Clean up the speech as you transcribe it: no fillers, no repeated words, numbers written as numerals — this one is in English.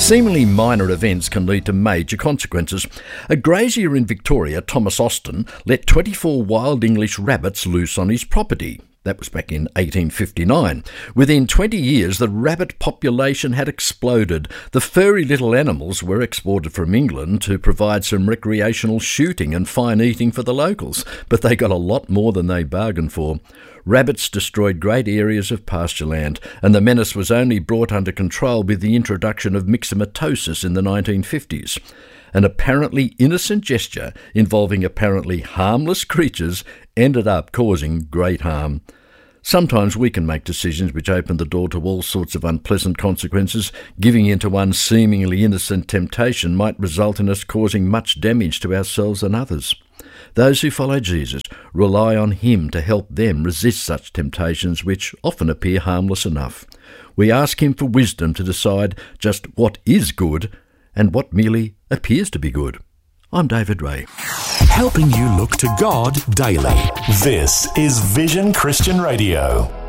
Seemingly minor events can lead to major consequences. A grazier in Victoria, Thomas Austin, let 24 wild English rabbits loose on his property. That was back in 1859. Within 20 years, the rabbit population had exploded. The furry little animals were exported from England to provide some recreational shooting and fine eating for the locals, but they got a lot more than they bargained for. Rabbits destroyed great areas of pasture land, and the menace was only brought under control with the introduction of myxomatosis in the 1950s. An apparently innocent gesture involving apparently harmless creatures ended up causing great harm. Sometimes we can make decisions which open the door to all sorts of unpleasant consequences. Giving in to one seemingly innocent temptation might result in us causing much damage to ourselves and others. Those who follow Jesus rely on him to help them resist such temptations which often appear harmless enough. We ask him for wisdom to decide just what is good and what merely appears to be good. I'm David Ray. Helping you look to God daily. This is Vision Christian Radio.